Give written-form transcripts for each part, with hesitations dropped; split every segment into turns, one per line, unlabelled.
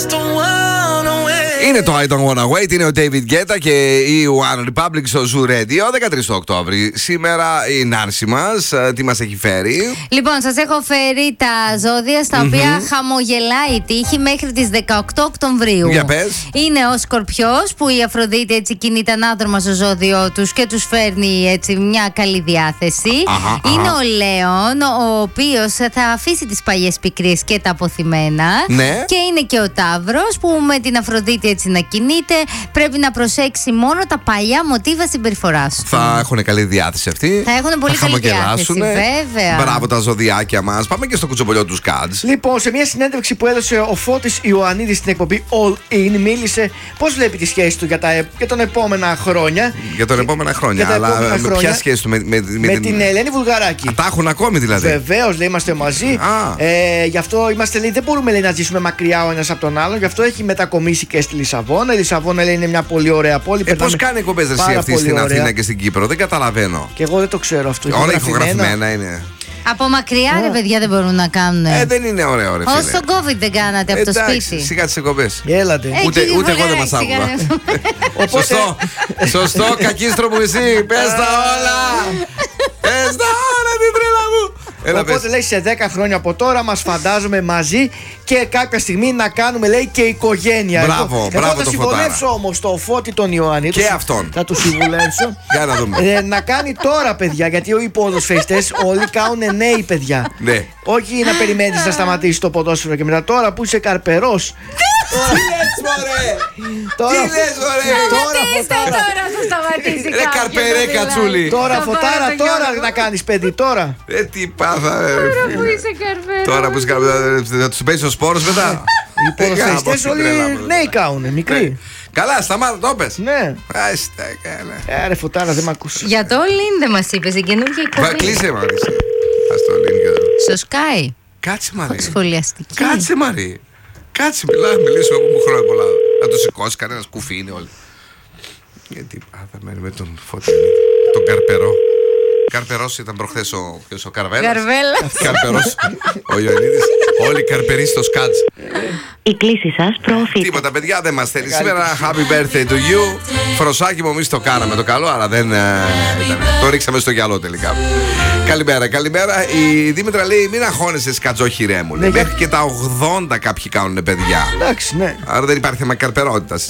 Είναι το I Don't Wanna Wait, είναι ο David Guetta και η One Republic στο Zoo Radio, 13 Οκτώβρη. Σήμερα η Νάνση μας, τι μας έχει φέρει?
Λοιπόν, σας έχω φέρει τα ζώδια στα οποία χαμογελάει η τύχη μέχρι τις 18 Οκτωβρίου.
Για πες.
Είναι ο Σκορπιός, που η Αφροδίτη έτσι κινείται ανάδρομα στο ζώδιό τους και τους φέρνει έτσι μια καλή διάθεση. Είναι ο Λέων, ο οποίος θα αφήσει τις παλιές πικρίες και τα αποθυμένα.
Ναι.
Και είναι και ο Ταύρος, που με την Αφροδίτη έτσι να κινείται, πρέπει να προσέξει μόνο τα παλιά μοτίβα συμπεριφοράς του.
Θα έχουν καλή διάθεση αυτοί.
Θα έχουν πολύ καλή διάθεση, βέβαια.
Μπράβο τα ζωδιάκια μας. Πάμε και στο κουτσομπολιό του Σκάτς.
Λοιπόν, σε μια συνέντευξη που έδωσε ο Φώτης Ιωαννίδης στην εκπομπή All In, μίλησε πώς βλέπει τη σχέση του για τον επόμενα χρόνια.
Για τον επόμενα χρόνια. Αλλά με ποια σχέση του
με την Ελένη Βουλγαράκη.
Τα έχουν ακόμη δηλαδή.
Βεβαίως, λέει, είμαστε μαζί. Γι' αυτό είμαστε, λέει, δεν μπορούμε, λέει, να ζήσουμε μακριά ο ένας από τον άλλον. Γι' αυτό έχει μετακομίσει και στη Λισαβόνα. Η Λισαβόνα, λέει, είναι μια πολύ ωραία πόλη.
Πώς κάνει εκπομπές αυτή στην Αθήνα και στην Κύπρο? Δεν καταλαβαίνω.
Και εγώ δεν το ξέρω αυτό.
Όλα ηχογραφημένα είναι.
Από μακριά, ρε παιδιά, δεν μπορούν να κάνουν.
Δεν είναι ωραίο, ρε φίλε.
Ως τον COVID δεν κάνατε από το σπίτι.
Σιγά τις εκπομπές.
Έλατε.
Ούτε εγώ δεν μας άκουγα. Σωστό, κακίστρο μου εσύ. Πες τα όλα. Πες τα όλα, την τρέλα μου.
Οπότε, λέει, σε 10 χρόνια από τώρα μας φαντάζομαι μαζί και κάποια στιγμή να κάνουμε, λέει, και οικογένεια.
Μπράβο,
εγώ θα
το
συμβουλεύσω όμως το Φώτη τον Ιωάννη.
Και αυτόν.
Θα του συμβουλεύσω.
Για να δούμε.
Να κάνει τώρα, παιδιά, γιατί οι ποδοσφαιριστές όλοι κάνουν νέοι, παιδιά.
Ναι.
Όχι να περιμένεις να σταματήσει το ποδόσφαιρο και μετά, τώρα που είσαι καρπερός.
Τι λες, μωρέ! Τι λες, μωρέ!
Τώρα θα σταματήσει κάποιος.
Καρπερέ, κατσούλη.
Τώρα, Φωτάρα, τώρα να κάνεις παιδί, τώρα.
Τι πάθα.
Τώρα που είσαι καρπερός.
Τώρα που είσαι καρπερός. Θα τους πέσει ο σπόρος μετά.
Οι ποδοσφαιριστές όλοι νέοι κάουνε, μικροί.
Καλά, σταμάτα, το πες.
Ναι.
Άστε, καλά.
Ρε Φωτάρα, δεν μ' ακούς.
Για το All In δεν μας είπες, η καινούργια εκπομπή.
Κλείσε, Μαρή. Ας το link εδώ.
Στο Sky.
Κάτσε, Μαρή.
Σχολιαστική.
Κάτσε, Μαρή. Κάτσε, μιλήσουμε από μου χρόνια πολλά. Να το σηκώσει κανένας, κουφί είναι όλοι. Γιατί πάθαμε με τον Φώτη, τον Καρπερό. Καρπερός ήταν προχθές ο Καρβέλας. Καρπερός, ο Ιωαννίδης. Όλοι καρπεροί στο Σκάτς.
Η κλήση σας προωθείται.
Τίποτα, παιδιά, δεν μας θέλει. Σήμερα happy birthday to you. Φροσάκι μου, εμείς το κάναμε το καλό, αλλά δεν ήταν. Το ρίξαμε στο γυαλό τελικά. Καλημέρα, καλημέρα. Η Δήμητρα λέει: μην αγχώνεσαι, σκατζόχυρέ μου. Μέχρι και τα 80 κάποιοι κάνουν παιδιά.
Εντάξει, ναι.
Άρα δεν υπάρχει θέμα καρπερότητας.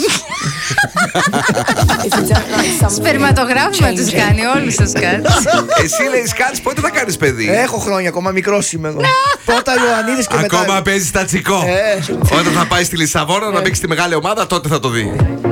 Σπερματογράφημα τους κάνει όλους στο Σκάτς.
Εσύ λέει Σκάτς, πότε θα κάνεις παιδί?
Έχω χρόνια ακόμα, μικρός είμαι εγώ. Πρώτα Ιωαννίδης και μετά.
Ακόμα παίζεις τατσικό. Όταν θα πάει στη Λισαβόνα να παίξει τη μεγάλη ομάδα, τότε θα το δει.